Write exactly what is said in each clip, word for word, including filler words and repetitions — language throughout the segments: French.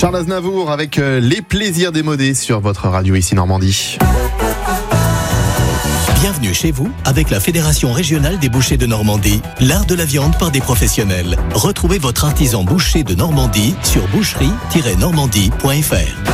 Charles Aznavour avec Les Plaisirs démodés sur votre radio ici Normandie. Bienvenue chez vous avec la Fédération régionale des bouchers de Normandie, l'art de la viande par des professionnels. Retrouvez votre artisan boucher de Normandie sur boucherie tiret normandie point f r.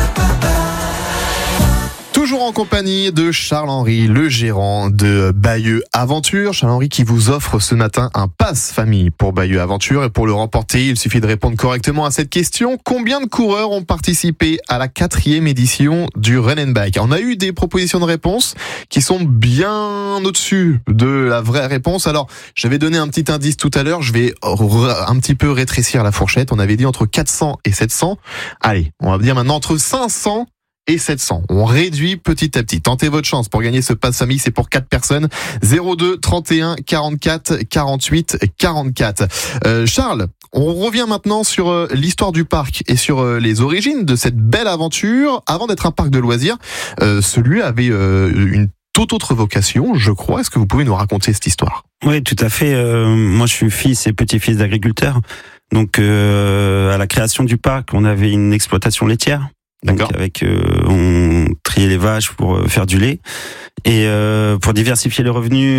Toujours en compagnie de Charles-Henri, le gérant de Bayeux Aventure. Charles-Henri qui vous offre ce matin un pass famille pour Bayeux Aventure. Et pour le remporter, il suffit de répondre correctement à cette question. Combien de coureurs ont participé à la quatrième édition du Run and Bike? On a eu des propositions de réponses qui sont bien au-dessus de la vraie réponse. Alors, j'avais donné un petit indice tout à l'heure. Je vais un petit peu rétrécir la fourchette. On avait dit entre quatre cents et sept cents. Allez, on va dire maintenant entre cinq cents et sept cents. On réduit petit à petit. Tentez votre chance pour gagner ce pass famille, c'est pour quatre personnes. zéro deux trente et un quarante-quatre quarante-huit quarante-quatre. Euh, Charles, on revient maintenant sur euh, l'histoire du parc et sur euh, les origines de cette belle aventure. Avant d'être un parc de loisirs, euh, celui avait euh, une toute autre vocation, je crois. Est-ce que vous pouvez nous raconter cette histoire? Oui, tout à fait. Euh, moi, je suis fils et petit-fils d'agriculteurs. Donc, euh, à la création du parc, on avait une exploitation laitière. Donc D'accord. avec euh, on triait les vaches pour euh, faire du lait et euh, pour diversifier les revenus,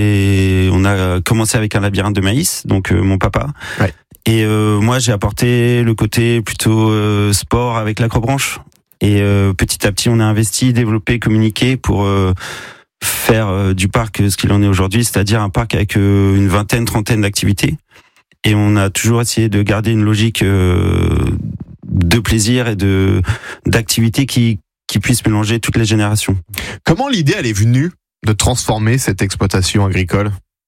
et on a commencé avec un labyrinthe de maïs, donc euh, mon papa. Ouais. Et euh, moi j'ai apporté le côté plutôt euh, sport avec l'acrobranche, et euh, petit à petit on a investi, développé, communiqué pour euh, faire euh, du parc ce qu'il en est aujourd'hui, c'est-à-dire un parc avec euh, une vingtaine, trentaine d'activités, et on a toujours essayé de garder une logique euh, de plaisir et de d'activités qui qui puissent mélanger toutes les générations. Comment l'idée elle est venue de transformer cette exploitation agricole?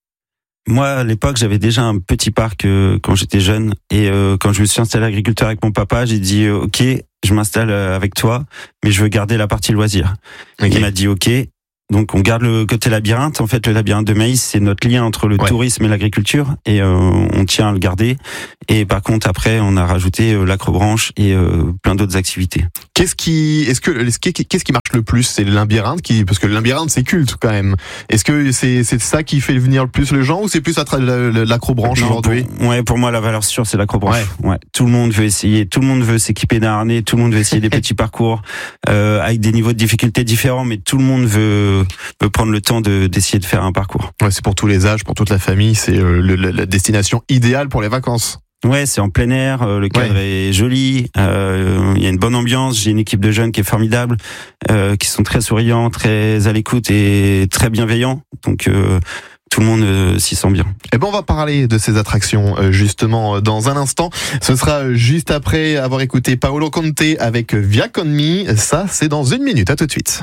Moi, à l'époque, j'avais déjà un petit parc euh, quand j'étais jeune, et euh, quand je me suis installé agriculteur avec mon papa, j'ai dit euh, ok, je m'installe avec toi, mais je veux garder la partie loisir. Okay. Il m'a dit ok. Donc on garde le côté labyrinthe. En fait, le labyrinthe de maïs, c'est notre lien entre le ouais. tourisme et l'agriculture, et euh, on tient à le garder. Et par contre, après, on a rajouté euh, l'acrobranche et euh, plein d'autres activités. Qu'est-ce qui, est-ce que, qu'est-ce qui marche le plus? C'est le labyrinthe qui, parce que le labyrinthe c'est culte quand même. Est-ce que c'est c'est ça qui fait venir le plus les gens, ou c'est plus à travers l'acrobranche aujourd'hui? Pour, ouais, pour moi, la valeur sûre, c'est l'acrobranche. Ouais. ouais. Tout le monde veut essayer, tout le monde veut s'équiper d'un harnais, tout le monde veut essayer des petits parcours euh, avec des niveaux de difficulté différents, mais tout le monde veut peut prendre le temps de d'essayer de faire un parcours. Ouais, c'est pour tous les âges, pour toute la famille, c'est euh, le, la destination idéale pour les vacances. Ouais, c'est en plein air, euh, le cadre ouais. est joli, euh, il y a une bonne ambiance, j'ai une équipe de jeunes qui est formidable, euh, qui sont très souriants, très à l'écoute et très bienveillants. Donc euh, tout le monde euh, s'y sent bien. Eh ben on va parler de ces attractions euh, justement euh, dans un instant. Ce sera juste après avoir écouté Paolo Conte avec Via Con Me. Ça, c'est dans une minute. À tout de suite.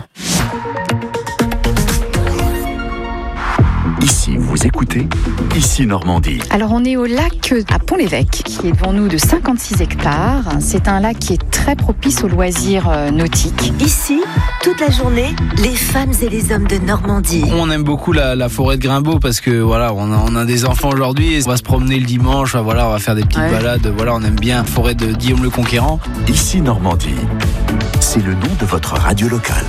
Ici, vous écoutez Ici Normandie. Alors on est au lac à Pont-l'Évêque, qui est devant nous de cinquante-six hectares. C'est un lac qui est très propice aux loisirs nautiques. Ici, toute la journée, les femmes et les hommes de Normandie. On aime beaucoup la, la forêt de Grimbaud parce que voilà, on a, on a des enfants aujourd'hui et on va se promener le dimanche. Voilà, on va faire des petites ouais. balades. Voilà, on aime bien la forêt de Guillaume le Conquérant. Ici Normandie, c'est le nom de votre radio locale.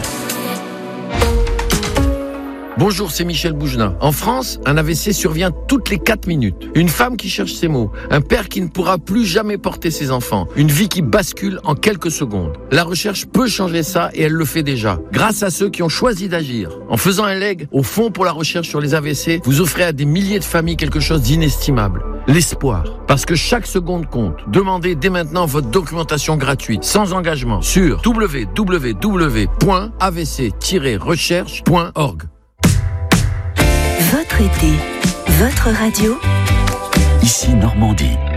Bonjour, c'est Michel Bougenin. En France, un A V C survient toutes les quatre minutes. Une femme qui cherche ses mots, un père qui ne pourra plus jamais porter ses enfants, une vie qui bascule en quelques secondes. La recherche peut changer ça et elle le fait déjà, grâce à ceux qui ont choisi d'agir. En faisant un leg au Fonds pour la recherche sur les A V C, vous offrez à des milliers de familles quelque chose d'inestimable. L'espoir. Parce que chaque seconde compte. Demandez dès maintenant votre documentation gratuite, sans engagement, sur w w w point a v c tiret recherche point org. Votre été, votre radio. Ici Normandie.